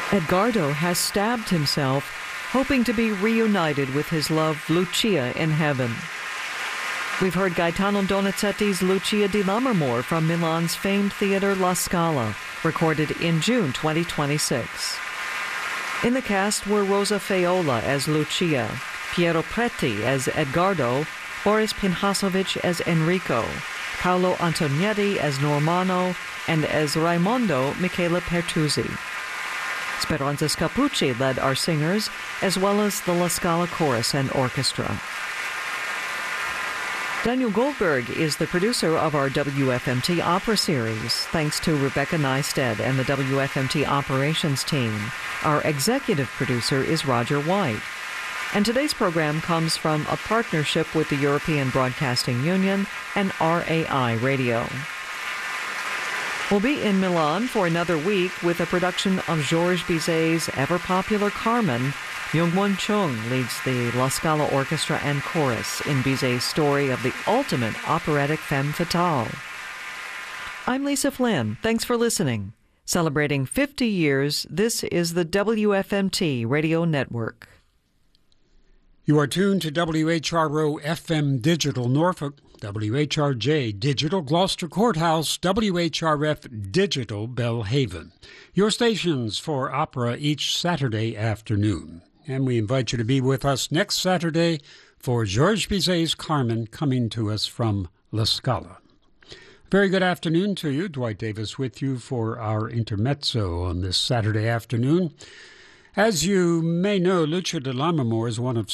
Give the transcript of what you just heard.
Edgardo has stabbed himself, hoping to be reunited with his love Lucia in heaven. We've heard Gaetano Donizetti's Lucia di Lammermoor from Milan's famed theater La Scala, recorded in June 2026. In the cast were Rosa Faiola as Lucia, Piero Preti as Edgardo, Boris Pinhasovic as Enrico, Paolo Antonietti as Normanno, and as Raimondo, Michela Pertuzzi. Speranza Scapucci led our singers, as well as the La Scala Chorus and Orchestra. Daniel Goldberg is the producer of our WFMT Opera Series. Thanks to Rebecca Neisted and the WFMT Operations team. Our executive producer is Roger White. And today's program comes from a partnership with the European Broadcasting Union and RAI Radio. We'll be in Milan for another week with a production of Georges Bizet's ever-popular Carmen. Myung-Won Chung leads the La Scala Orchestra and Chorus in Bizet's story of the ultimate operatic femme fatale. I'm Lisa Flynn. Thanks for listening. Celebrating 50 years, this is the WFMT Radio Network. You are tuned to WHRO FM Digital Norfolk, WHRJ Digital Gloucester Courthouse, WHRF Digital Belhaven. Your stations for opera each Saturday afternoon. And we invite you to be with us next Saturday for Georges Bizet's Carmen, coming to us from La Scala. Very good afternoon to you. Dwight Davis with you for our intermezzo on this Saturday afternoon. As you may know, Lucia di Lammermoor is one of